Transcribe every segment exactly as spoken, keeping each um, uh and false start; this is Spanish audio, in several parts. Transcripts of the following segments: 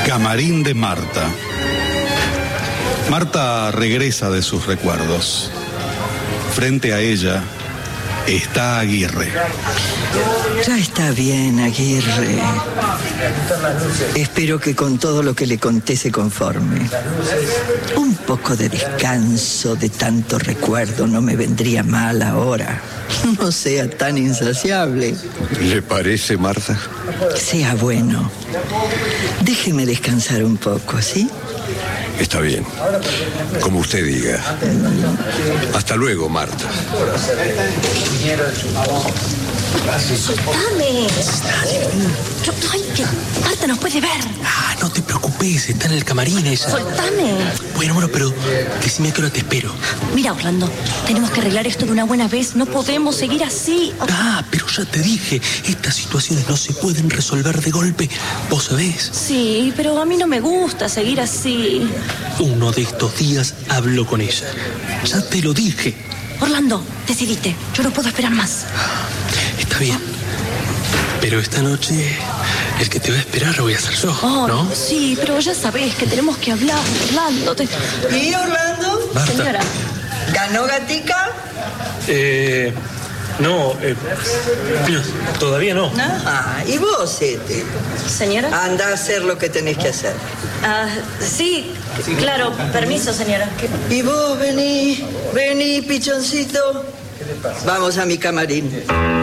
Camarín de Marta. Marta regresa de sus recuerdos. Frente a ella está Aguirre. Ya está bien, Aguirre. Espero que con todo lo que le conté se conforme. Un poco de descanso de tanto recuerdo no me vendría mal ahora. No sea tan insaciable. ¿Le parece, Marta? Sea bueno. Déjeme descansar un poco, ¿sí? Está bien. Como usted diga. Hasta luego, Marta. ¡Soltame! Yo, ay, que Marta nos puede ver. Ah, no te preocupes, está en el camarín ella. ¡Soltame! Bueno, bueno, pero decime a qué hora te espero. Mira, Orlando, tenemos que arreglar esto de una buena vez. No podemos seguir así. Ah, pero ya te dije, estas situaciones no se pueden resolver de golpe. ¿Vos sabés? Sí, pero a mí no me gusta seguir así. Uno de estos días hablo con ella. Ya te lo dije. Orlando, decidite. Yo no puedo esperar más. Está bien. Pero esta noche el que te va a esperar voy a ser yo, oh, ¿no? Sí, pero ya sabés que tenemos que hablar, Orlando. Te... ¿Y Orlando? Marta. Señora. ¿Ganó Gatica? Eh... No, eh, no, todavía no. Ah, ¿y vos, Ete? Señora. Anda a hacer lo que tenés que hacer. Ah, sí, claro. Permiso, señora. Y vos, vení, vení, pichoncito. Vamos a mi camarín.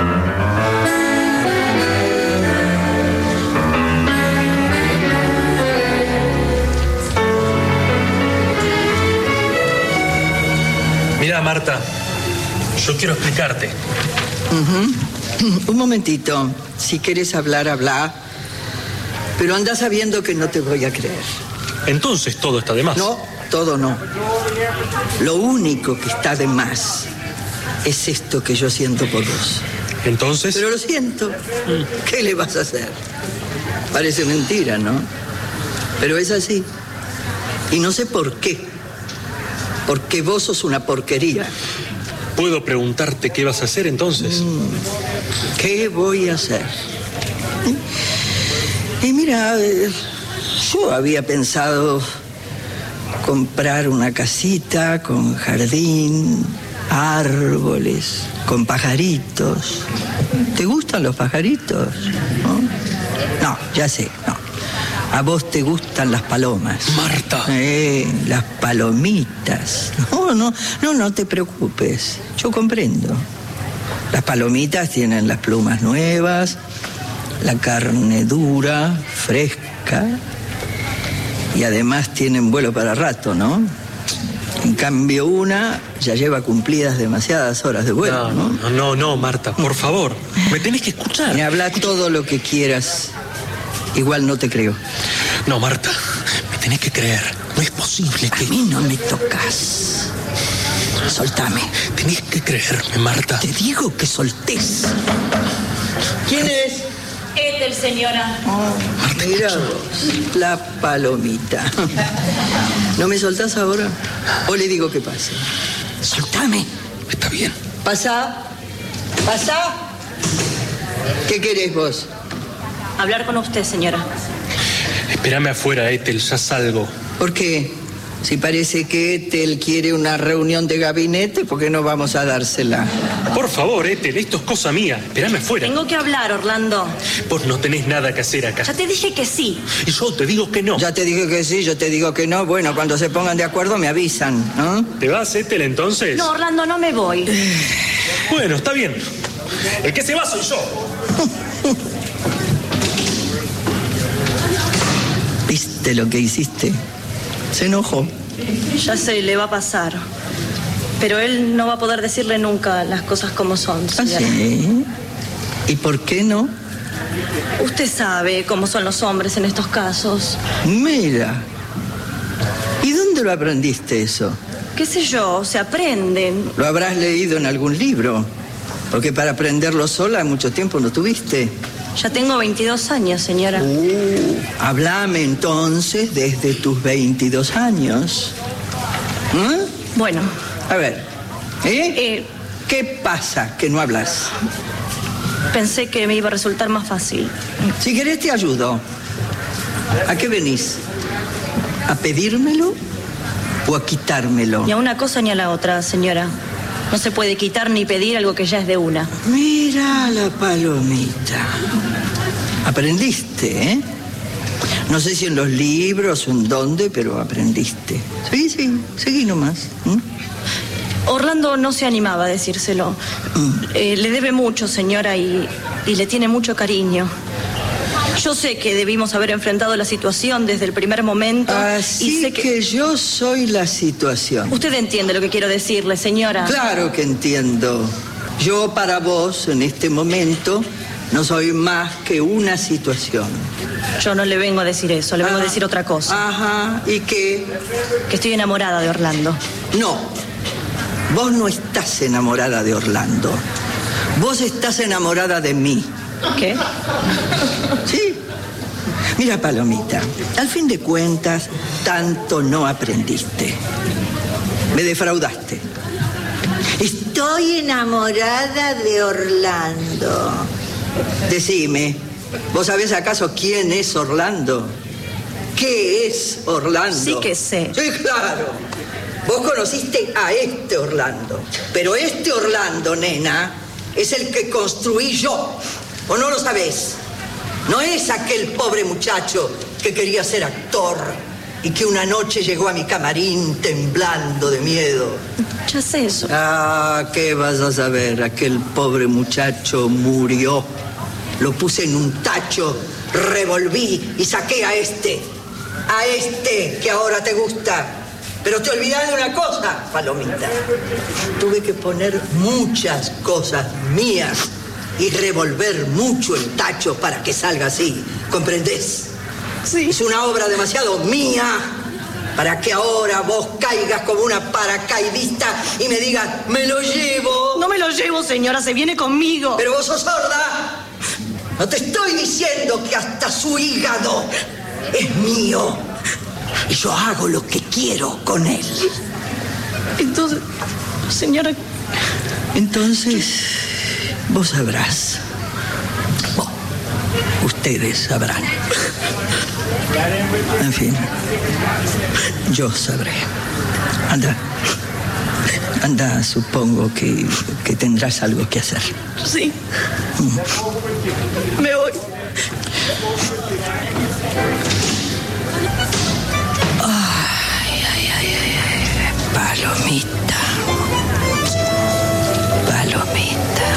Mira, Marta, yo quiero explicarte. Uh-huh. Un momentito. Si quieres hablar, habla. Pero anda sabiendo que no te voy a creer. Entonces todo está de más. No, todo no. Lo único que está de más es esto que yo siento por vos. Entonces... Pero lo siento. ¿Qué le vas a hacer? Parece mentira, ¿no? Pero es así. Y no sé por qué. Porque vos sos una porquería. ¿Puedo preguntarte qué vas a hacer entonces? ¿Qué voy a hacer? Y mira, yo había pensado comprar una casita con jardín, árboles, con pajaritos. ¿Te gustan los pajaritos? No, no, ya sé, no. A vos te gustan las palomas. Marta. Eh, las palomitas. No, no, no, no te preocupes. Yo comprendo. Las palomitas tienen las plumas nuevas, la carne dura, fresca, y además tienen vuelo para rato, ¿no? En cambio, una ya lleva cumplidas demasiadas horas de vuelo, ¿no? No, no, no, Marta, por favor. Me tenés que escuchar. Me habla todo lo que quieras. Igual no te creo. No, Marta, me tenés que creer. No es posible que... A mí no me tocas. Soltame. Tenés que creerme, Marta. Te digo que soltés. ¿Quién es? Ethel, señora. Oh, mira vos, la palomita. ¿No me soltás ahora? ¿O le digo que pase? Soltame. Está bien. Pasa. Pasa. ¿Qué querés vos? Hablar con usted, señora. Espérame afuera, Ethel, ya salgo. ¿Por qué? Si parece que Ethel quiere una reunión de gabinete, ¿por qué no vamos a dársela? Por favor, Ethel, esto es cosa mía. Espérame afuera. Tengo que hablar, Orlando. Vos no tenés nada que hacer acá. Ya te dije que sí. Y yo te digo que no. Ya te dije que sí, yo te digo que no. Bueno, cuando se pongan de acuerdo me avisan, ¿no? ¿Te vas, Ethel, entonces? No, Orlando, no me voy. Bueno, está bien. El que se va soy yo. ¿Viste lo que hiciste? Se enojó. Ya se le va a pasar. Pero él no va a poder decirle nunca las cosas como son, ¿Ah, señora. sí? ¿Y por qué no? Usted sabe cómo son los hombres en estos casos. Mira. ¿Y dónde lo aprendiste eso? ¿Qué sé yo? Se aprenden. Lo habrás leído en algún libro. Porque para aprenderlo sola mucho tiempo no tuviste. Ya tengo veintidós años, señora. Uh, háblame entonces desde tus veintidós años. ¿Eh? Bueno. A ver. ¿Eh? Eh, ¿Qué pasa que no hablas? Pensé que me iba a resultar más fácil. Si querés te ayudo. ¿A qué venís? ¿A pedírmelo o a quitármelo? Ni a una cosa ni a la otra, señora. No se puede quitar ni pedir algo que ya es de una. Mira la palomita. Aprendiste, ¿eh? No sé si en los libros o en dónde, pero aprendiste. Sí, sí, seguí nomás. ¿Mm? Orlando no se animaba a decírselo. Mm. Eh, le debe mucho, señora, y, y le tiene mucho cariño. Yo sé que debimos haber enfrentado la situación desde el primer momento. Así y sé que... que yo soy la situación. Usted entiende lo que quiero decirle, señora. Claro que entiendo. Yo para vos, en este momento, no soy más que una situación. Yo no le vengo a decir eso, le vengo ah, a decir otra cosa. Ajá, ¿y qué? Que estoy enamorada de Orlando. No, vos no estás enamorada de Orlando. Vos estás enamorada de mí. ¿Qué? Sí. Mira, palomita, al fin de cuentas, tanto no aprendiste. Me defraudaste. Estoy enamorada de Orlando. Decime, ¿vos sabés acaso quién es Orlando? ¿Qué es Orlando? Sí que sé. Sí, claro. Vos conociste a este Orlando. Pero este Orlando, nena, es el que construí yo. ¿O no lo sabés? No es aquel pobre muchacho que quería ser actor y que una noche llegó a mi camarín temblando de miedo. Ya sé eso. Ah, ¿qué vas a saber? Aquel pobre muchacho murió. Lo puse en un tacho, revolví y saqué a este. A este que ahora te gusta. Pero te olvidás de una cosa, palomita. Tuve que poner muchas cosas mías y revolver mucho el tacho para que salga así. ¿Comprendés? Sí. Es una obra demasiado mía para que ahora vos caigas como una paracaidista y me digas, me lo llevo. No me lo llevo, señora, se viene conmigo. Pero vos sos sorda. No te estoy diciendo que hasta su hígado es mío. Y yo hago lo que quiero con él. Entonces, señora... Entonces, vos sabrás. Vos, ustedes sabrán. En fin, yo sabré. Anda. Anda, supongo que, que tendrás algo que hacer. Sí. Mm. Me voy. Ay, ay, ay, ay. Palomita. Palomita.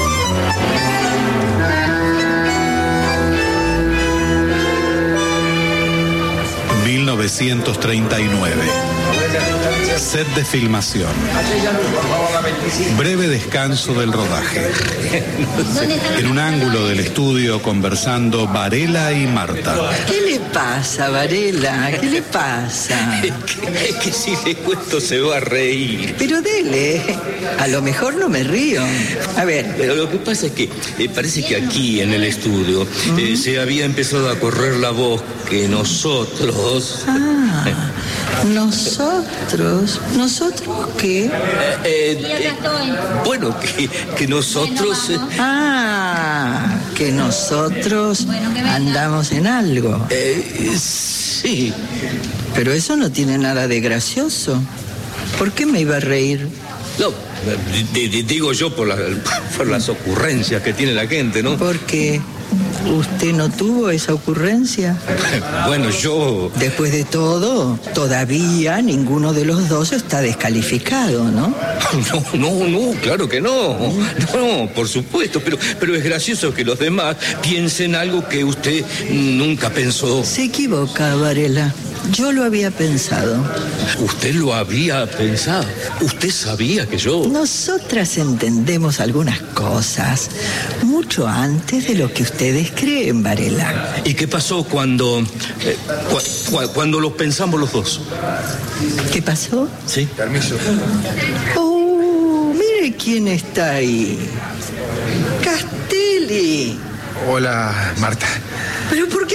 mil novecientos treinta y nueve. Set de filmación. Breve descanso del rodaje. En un ángulo del estudio conversando Varela y Marta. ¿Qué le pasa, Varela? ¿Qué le pasa? Es que, es que si le cuento se va a reír. Pero dele, a lo mejor no me río. A ver. Pero lo que pasa es que eh, parece que aquí en el estudio uh-huh. eh, se había empezado a correr la voz que nosotros... Ah, nosotros... ¿Nosotros qué? Eh, eh, eh, bueno, que, que nosotros... Eh, ah, que nosotros andamos en algo. Eh, sí. Pero eso no tiene nada de gracioso. ¿Por qué me iba a reír? No, d- d- digo yo por, la, por las ocurrencias que tiene la gente, ¿no? ¿Por qué? ¿Usted no tuvo esa ocurrencia? Bueno, yo... Después de todo, todavía ninguno de los dos está descalificado, ¿no? No, no, no, claro que no. No, por supuesto, pero, pero es gracioso que los demás piensen algo que usted nunca pensó. Se equivoca, Varela. Yo lo había pensado. ¿Usted lo había pensado? ¿Usted sabía que yo...? Nosotras entendemos algunas cosas mucho antes de lo que ustedes creen, Varela. ¿Y qué pasó cuando... Eh, cu- cu- cuando lo pensamos los dos? ¿Qué pasó? Sí. Permiso. ¡Oh! Mire quién está ahí. Castelli. Hola, Marta. ¿Pero por qué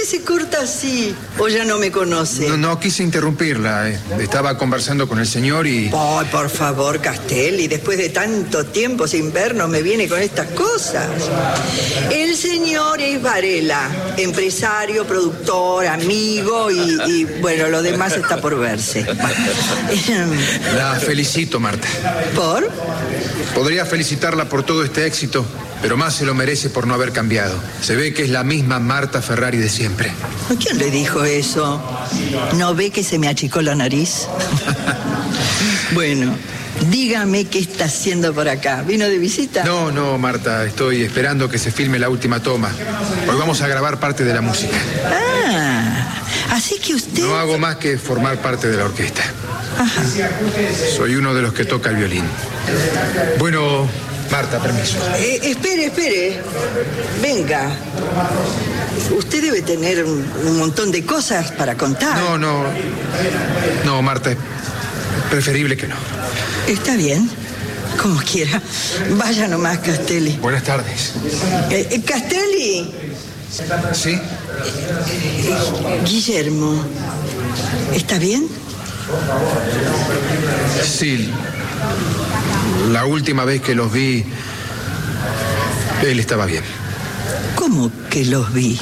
qué se corta así? ¿O ya no me conoce? No, no quise interrumpirla. eh. Estaba conversando con el señor y... Ay, por favor, Castelli, después de tanto tiempo sin vernos me viene con estas cosas. El señor es Varela, empresario, productor, amigo y, y bueno, lo demás está por verse. La felicito, Marta. ¿Por? Podría felicitarla por todo este éxito, pero más se lo merece por no haber cambiado. Se ve que es la misma Marta Ferrari de siempre. ¿Quién le dijo eso? ¿No ve que se me achicó la nariz? Bueno, dígame qué está haciendo por acá. ¿Vino de visita? No, no, Marta, estoy esperando que se filme la última toma. Hoy vamos a grabar parte de la música. Ah, así que usted... No hago más que formar parte de la orquesta. Ajá. Soy uno de los que toca el violín. Bueno, Marta, permiso. Eh, espere, espere. Venga. Usted debe tener un, un montón de cosas para contar. No, no. No, Marta, es preferible que no. Está bien. Como quiera. Vaya nomás, Castelli. Buenas tardes. Eh, eh, Castelli. ¿Sí? Guillermo. ¿Está bien? Sí. La última vez que los vi, él estaba bien. ¿Cómo que los vi?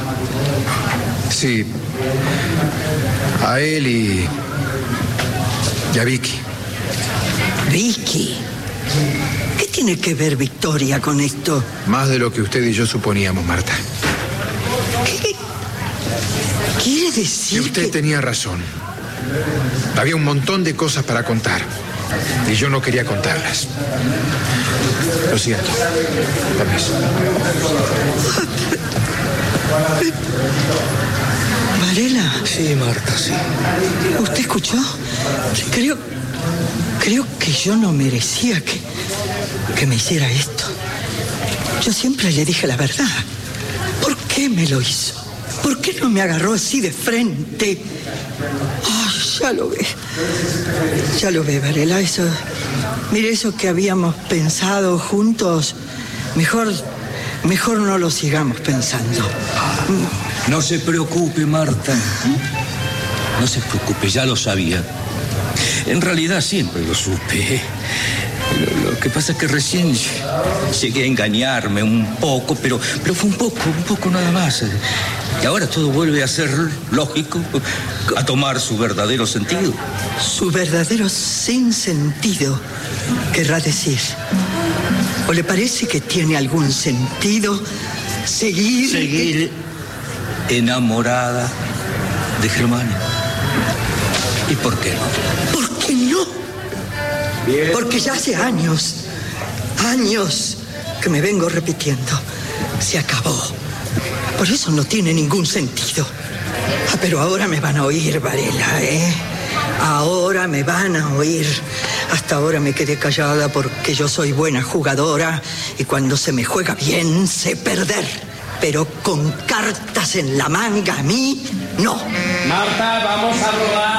Sí. A él y... y a Vicky. Vicky. ¿Qué tiene que ver Victoria con esto? Más de lo que usted y yo suponíamos, Marta. ¿Qué? ¿Quiere Y decir usted que... tenía razón. Había un montón de cosas para contar. Y yo no quería contarlas. Lo siento. Permiso. Varela. Sí, Marta, sí. ¿Usted escuchó? Creo... Creo que yo no merecía que... que me hiciera esto. Yo siempre le dije la verdad. ¿Por qué me lo hizo? ¿Por qué no me agarró así de frente? Ay, ya lo ve. Ya lo ve, Varela. Eso... Mire, eso que habíamos pensado juntos, mejor... mejor no lo sigamos pensando. No se preocupe, Marta. No se preocupe, ya lo sabía. En realidad siempre lo supe. Lo, lo que pasa es que recién llegué a engañarme un poco, pero, pero fue un poco, un poco nada más. Y ahora todo vuelve a ser lógico, a tomar su verdadero sentido. Su verdadero sinsentido, querrá decir. ¿O le parece que tiene algún sentido seguir... Seguir enamorada de Germania. ¿Y por qué no? ¿Por qué no? Bien. Porque ya hace años, años que me vengo repitiendo. Se acabó. Por eso no tiene ningún sentido. Ah, pero ahora me van a oír, Varela, ¿eh? Ahora me van a oír. Hasta ahora me quedé callada porque yo soy buena jugadora y cuando se me juega bien sé perder. Pero con cartas en la manga a mí, no. Marta, vamos a rodar.